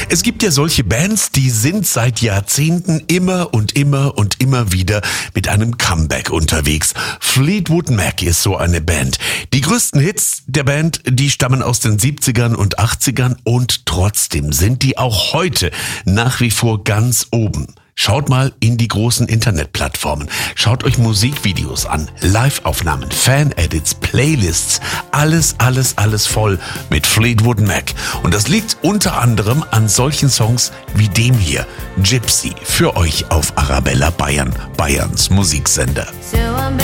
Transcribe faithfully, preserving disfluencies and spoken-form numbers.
Es gibt ja solche Bands, die sind seit Jahrzehnten immer und immer und immer wieder mit einem Comeback unterwegs. Fleetwood Mac ist so eine Band. Die größten Hits der Band, die stammen aus den siebzigern und achtzigern und trotzdem sind die auch heute nach wie vor ganz oben. Schaut mal in die großen Internetplattformen. Schaut euch Musikvideos an, Live-Aufnahmen, Fan-Edits, Playlists. Alles, alles, alles voll mit Fleetwood Mac. Und das liegt unter anderem an solchen Songs wie dem hier, Gypsy, für euch auf Arabella Bayern, Bayerns Musiksender. So I'm